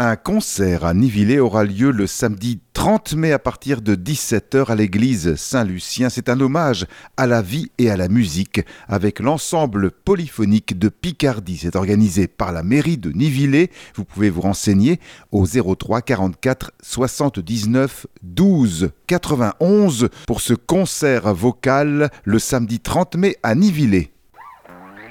Un concert à Nivilé aura lieu le samedi 30 mai à partir de 17h à l'église Saint-Lucien. C'est un hommage à la vie et à la musique avec l'ensemble polyphonique de Picardie. C'est organisé par la mairie de Nivilé. Vous pouvez vous renseigner au 03 44 79 12 91 pour ce concert vocal le samedi 30 mai à Nivilé.